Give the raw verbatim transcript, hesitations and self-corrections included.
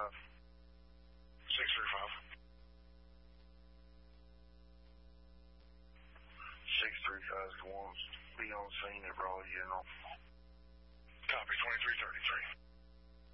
five. six three five. six three five is the ones. Be on scene at Raleigh General. Copy, twenty-three thirty-three.